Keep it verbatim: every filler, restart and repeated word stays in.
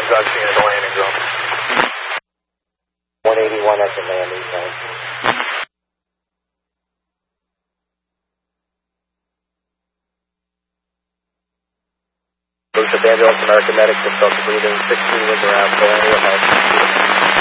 Doug seeing at the landing zone. one eighty-one at the landing zone. Luke, the ambulance, American Medic, just started breathing, sixteen winds around, so only ahead.